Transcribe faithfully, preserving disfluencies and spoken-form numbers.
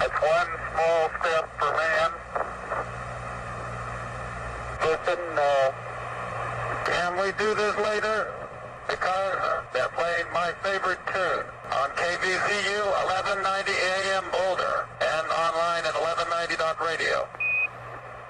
That's one small step for man. Listen, uh, can we do this later? Because they're playing my favorite tune on K B C U eleven ninety A M Boulder and online at eleven ninety dot radio.